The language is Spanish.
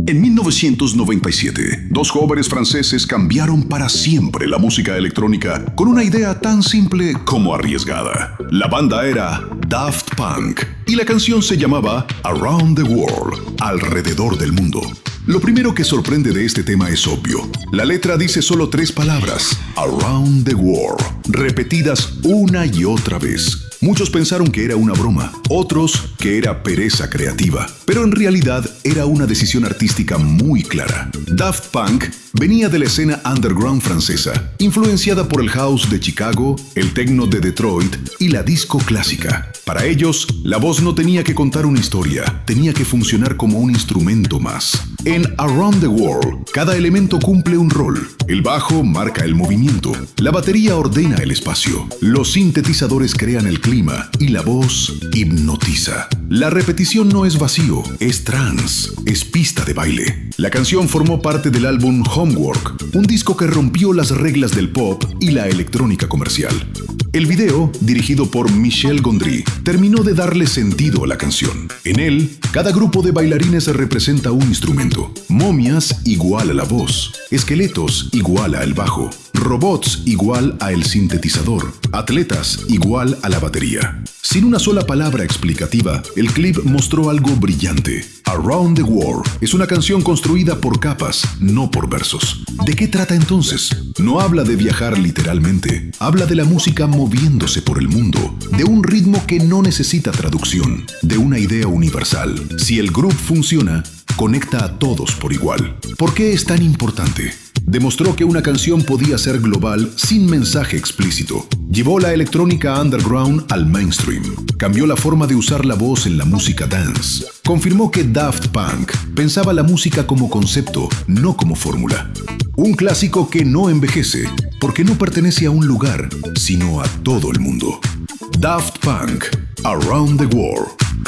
En 1997, dos jóvenes franceses cambiaron para siempre la música electrónica con una idea tan simple como arriesgada. La banda era Daft Punk y la canción se llamaba Around the World, alrededor del mundo. Lo primero que sorprende de este tema es obvio. La letra dice solo 3 palabras, Around the World, repetidas una y otra vez. Muchos pensaron que era una broma, otros que era pereza creativa, pero en realidad era una decisión artística muy clara. Daft Punk venía de la escena underground francesa, influenciada por el house de Chicago, el techno de Detroit y la disco clásica. Para ellos, la voz no tenía que contar una historia, tenía que funcionar como un instrumento más. En Around the World, cada elemento cumple un rol. El bajo marca el movimiento, la batería ordena el espacio, los sintetizadores crean el clima y la voz hipnotiza. La repetición no es vacío, es trance, es pista de baile. La canción formó parte del álbum Homework, un disco que rompió las reglas del pop y la electrónica comercial. El video, dirigido por Michel Gondry, terminó de darle sentido a la canción. En él, cada grupo de bailarines representa un instrumento. Momias igual a la voz, esqueletos igual al bajo, robots igual a el sintetizador, atletas igual a la batería. Sin una sola palabra explicativa, el clip mostró algo brillante. Around the World es una canción construida por capas, no por versos. ¿De qué trata entonces? No habla de viajar literalmente, habla de la música moviéndose por el mundo, de un ritmo que no necesita traducción, de una idea universal. Si el groove funciona, conecta a todos por igual. ¿Por qué es tan importante? Demostró que una canción podía ser global sin mensaje explícito. Llevó la electrónica underground al mainstream. Cambió la forma de usar la voz en la música dance. Confirmó que Daft Punk pensaba la música como concepto, no como fórmula. Un clásico que no envejece, porque no pertenece a un lugar, sino a todo el mundo. Daft Punk, Around the World.